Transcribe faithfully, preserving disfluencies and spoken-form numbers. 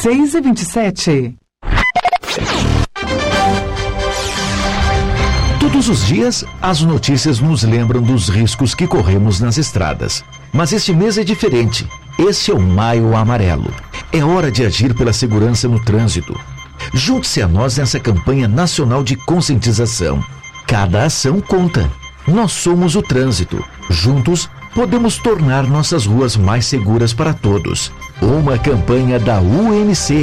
seis e vinte e sete. Todos os dias, as notícias nos lembram dos riscos que corremos nas estradas. Mas este mês é diferente. Esse é o Maio Amarelo. É hora de agir pela segurança no trânsito. Junte-se a nós nessa campanha nacional de conscientização. Cada ação conta. Nós somos o trânsito. Juntos, podemos tornar nossas ruas mais seguras para todos. Uma campanha da U N C.